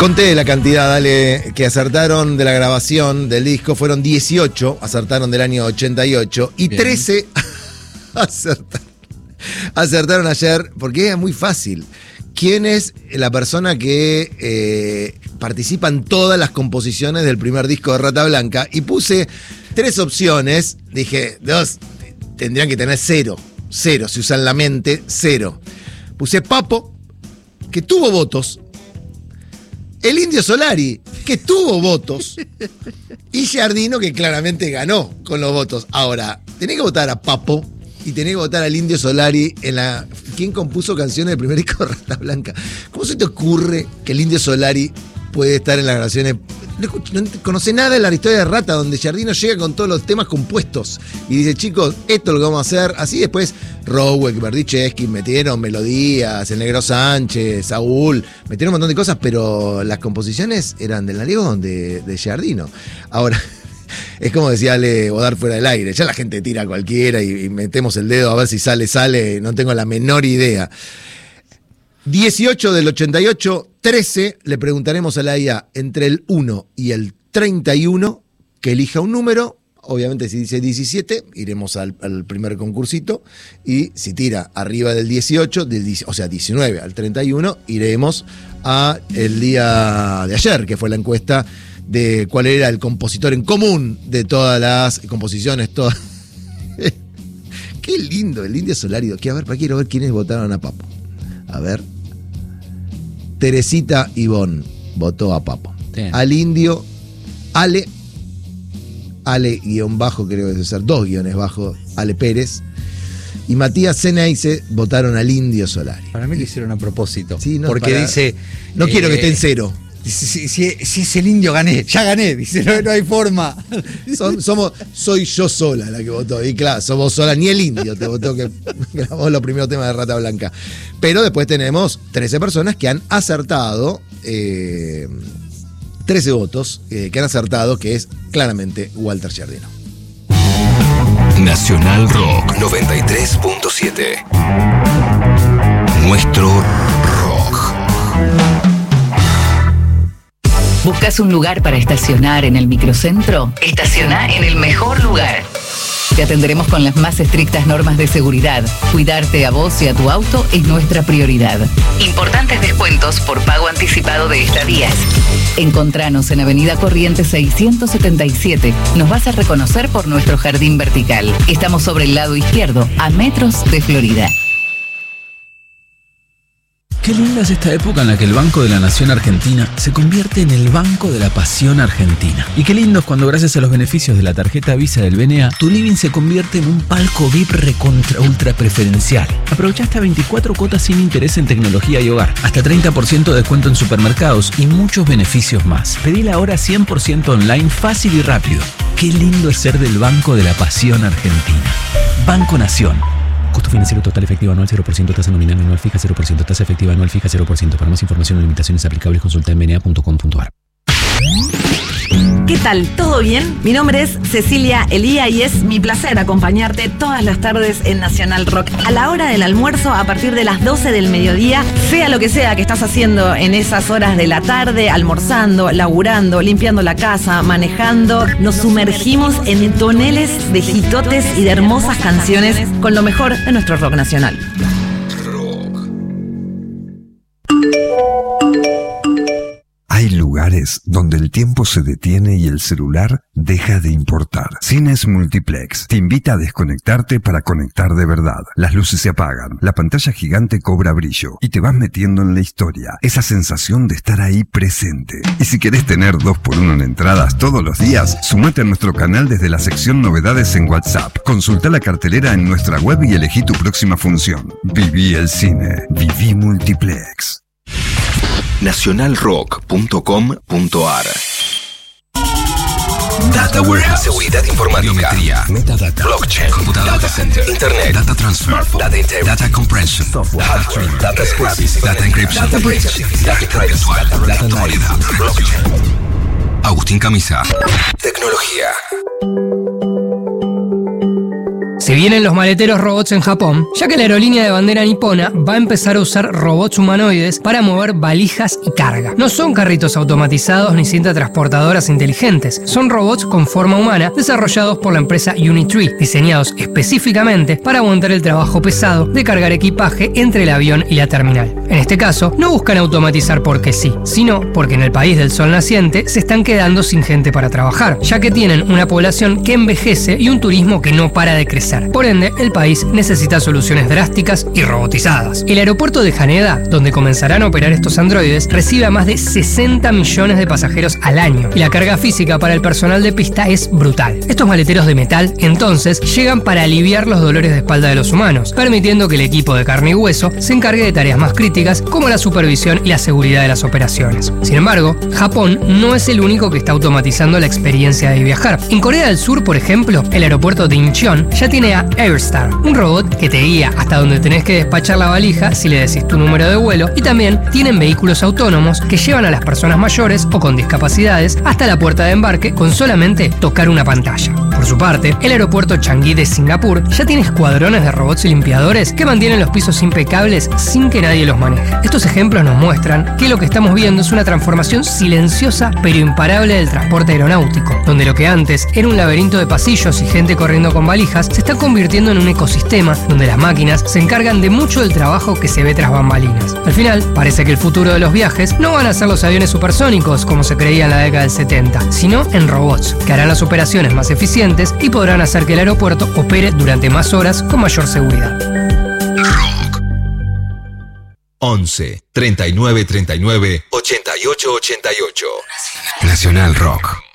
Conté la cantidad, dale, que acertaron de la grabación del disco. Fueron 18, acertaron del año 88. Y bien. 13 acertaron ayer, porque es muy fácil. ¿Quién es la persona que participa en todas las composiciones del primer disco de Rata Blanca? Y puse 3 opciones. Dije, 2, tendrían que tener 0. 0, si usan la mente, 0. Puse Papo, que tuvo votos. El Indio Solari, que tuvo votos. Y Giardino, que claramente ganó con los votos. Ahora, tenés que votar a Papo y tenés que votar al Indio Solari en la... ¿Quién compuso canciones del primer disco de Rata Blanca? ¿Cómo se te ocurre que el Indio Solari puede estar en las grabaciones? No conoce nada de la historia de Rata, donde Giardino llega con todos los temas compuestos y dice, chicos, esto es lo que vamos a hacer. Así después Rowek, Berdichevsky metieron melodías, el Negro Sánchez, Saúl, metieron un montón de cosas, pero las composiciones eran del Nariegón, de Giardino. Ahora, es como decía Ale Bodar fuera del aire, ya la gente tira a cualquiera y metemos el dedo a ver si sale, no tengo la menor idea. 18 del 88, 13, le preguntaremos a la IA entre el 1 y el 31 que elija un número. Obviamente si dice 17, iremos al primer concursito. Y si tira arriba del 18, o sea 19 al 31, iremos a el día de ayer, que fue la encuesta de cuál era el compositor en común de todas las composiciones. Qué lindo el Indio Solari. Quiero ver quiénes votaron a Papo. A ver. Teresita Ivón votó a Papo. Sí. Al Indio, Ale guión bajo, creo que debe ser 2 guiones bajo, Ale Pérez. Y Matías Ceneice votaron al Indio Solari. Para mí lo hicieron a propósito. Sí, no, porque dice... No quiero que esté en 0. Si es el Indio, gané, ya gané, dice, no hay forma. Soy yo sola la que votó. Y claro, somos sola, ni el Indio te votó, que grabó los primeros temas de Rata Blanca. Pero después tenemos 13 personas que han acertado, 13 votos que han acertado, que es claramente Walter Giardino. Nacional Rock 93.7. Nuestro rock. ¿Buscas un lugar para estacionar en el microcentro? Estaciona en el mejor lugar. Te atenderemos con las más estrictas normas de seguridad. Cuidarte a vos y a tu auto es nuestra prioridad. Importantes descuentos por pago anticipado de estadías. Encontranos en Avenida Corrientes 677. Nos vas a reconocer por nuestro jardín vertical. Estamos sobre el lado izquierdo, a metros de Florida. Qué linda es esta época en la que el Banco de la Nación Argentina se convierte en el Banco de la Pasión Argentina. Y qué lindo es cuando, gracias a los beneficios de la tarjeta Visa del BNA, tu living se convierte en un palco VIP recontra ultra preferencial. Aprovecha hasta 24 cuotas sin interés en tecnología y hogar, hasta 30% de descuento en supermercados y muchos beneficios más. Pedila ahora 100% online, fácil y rápido. Qué lindo es ser del Banco de la Pasión Argentina. Banco Nación. Costo financiero total efectivo anual 0%, tasa nominal anual fija 0%, tasa efectiva anual fija 0%. Para más información o limitaciones aplicables, consulta en bna.com.ar. ¿Qué tal? ¿Todo bien? Mi nombre es Cecilia Elía y es mi placer acompañarte todas las tardes en Nacional Rock. A la hora del almuerzo, a partir de las 12 del mediodía, sea lo que sea que estás haciendo en esas horas de la tarde, almorzando, laburando, limpiando la casa, manejando, nos sumergimos en toneles de hitotes y de hermosas canciones con lo mejor de nuestro rock nacional. Hay lugares donde el tiempo se detiene y el celular deja de importar. Cines Multiplex te invita a desconectarte para conectar de verdad. Las luces se apagan, la pantalla gigante cobra brillo y te vas metiendo en la historia. Esa sensación de estar ahí presente. Y si querés tener 2x1 en entradas todos los días, sumate a nuestro canal desde la sección novedades en WhatsApp. Consulta la cartelera en nuestra web y elegí tu próxima función. Viví el cine. Viví Multiplex. nacionalrock.com.ar. Data Warehouse, seguridad informática, biometría, metadata, blockchain, computadora, data center, internet, data transfer, data integrity, data compression, software, hardware, data scrapping, data encryption, data breach, data privacy, data actualidad, blockchain. Agustín Camisa. Tecnología. Se vienen los maleteros robots en Japón, ya que la aerolínea de bandera nipona va a empezar a usar robots humanoides para mover valijas y carga. No son carritos automatizados ni cintas transportadoras inteligentes, son robots con forma humana desarrollados por la empresa Unitree, diseñados específicamente para aguantar el trabajo pesado de cargar equipaje entre el avión y la terminal. En este caso, no buscan automatizar porque sí, sino porque en el país del sol naciente se están quedando sin gente para trabajar, ya que tienen una población que envejece y un turismo que no para de crecer. Por ende, el país necesita soluciones drásticas y robotizadas. El aeropuerto de Haneda, donde comenzarán a operar estos androides, recibe a más de 60 millones de pasajeros al año y la carga física para el personal de pista es brutal. Estos maleteros de metal, entonces, llegan para aliviar los dolores de espalda de los humanos, permitiendo que el equipo de carne y hueso se encargue de tareas más críticas como la supervisión y la seguridad de las operaciones. Sin embargo, Japón no es el único que está automatizando la experiencia de viajar. En Corea del Sur, por ejemplo, el aeropuerto de Incheon ya tiene a Airstar, un robot que te guía hasta donde tenés que despachar la valija si le decís tu número de vuelo, y también tienen vehículos autónomos que llevan a las personas mayores o con discapacidades hasta la puerta de embarque con solamente tocar una pantalla. Por su parte, el aeropuerto Changi de Singapur ya tiene escuadrones de robots limpiadores que mantienen los pisos impecables sin que nadie los maneje. Estos ejemplos nos muestran que lo que estamos viendo es una transformación silenciosa pero imparable del transporte aeronáutico, donde lo que antes era un laberinto de pasillos y gente corriendo con valijas se está convirtiendo en un ecosistema donde las máquinas se encargan de mucho del trabajo que se ve tras bambalinas. Al final, parece que el futuro de los viajes no van a ser los aviones supersónicos como se creía en la década del 70, sino en robots, que harán las operaciones más eficientes y podrán hacer que el aeropuerto opere durante más horas con mayor seguridad. 11 39 39 88 88 Nacional Rock.